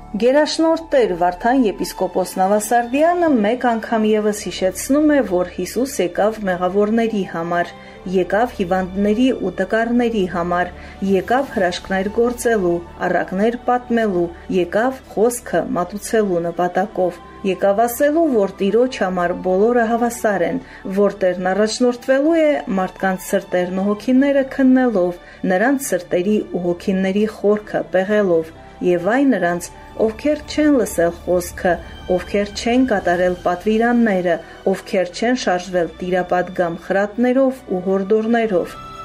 Գերաշնորհ Տեր Վարդան եպիսկոպոս Նավասարդյանը մեկ անգամ ևս հիշեցնում է, որ Հիսուս եկավ մեղավորների համար, եկավ հիվանդների ու տկարների համար, եկավ հրաշքներ գործելու, առակներ պատմելու, եկավ խոսքը մատուցելու նպատակով, եկավ ասելու, որ Տիրոջ համար բոլորը հավասար են, որ Տերն առաջնորդվելու է մարդկանց սրտերն ու հոգիները քննելով, նրանց սրտերի ու հոգիների խորքը պեղելով, եւ այն նրանց, ովքեր չեն լսել խոսքը, ովքեր չեն կատարել պատվիրանները, ովքեր չեն շարժվել տիրապատգամ խրատներով ու հորդորներով,